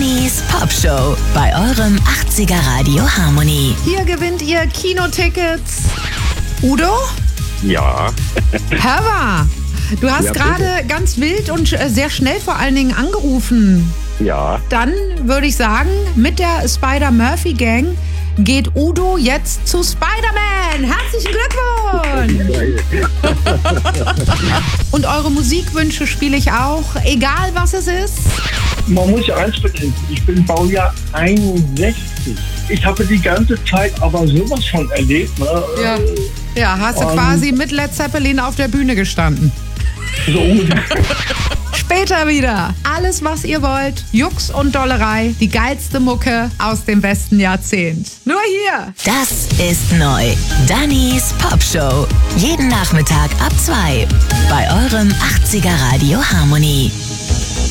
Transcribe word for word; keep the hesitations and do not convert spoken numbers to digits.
Dannys Popshow bei eurem achtziger Radio Harmony. Hier gewinnt ihr Kinotickets. Udo? Ja. Hör mal, du hast Ja, gerade ganz wild und äh, sehr schnell vor allen Dingen angerufen. Ja. Dann würde ich sagen, mit der Spider-Murphy-Gang geht Udo jetzt zu Spider-Man. Herzlichen Glückwunsch! Und eure Musikwünsche spiele ich auch, egal was es ist. Man muss ja eins bedenken, ich bin Baujahr einundsechzig. Ich habe die ganze Zeit aber sowas von erlebt. Ne? Ja, ja hast du Um, quasi mit Led Zeppelin auf der Bühne gestanden. So ungefähr. Später wieder. Alles, was ihr wollt. Jux und Dollerei. Die geilste Mucke aus dem besten Jahrzehnt. Nur hier. Das ist neu. Dannys Popshow. Jeden Nachmittag ab zwei bei eurem achtziger Radio Harmony.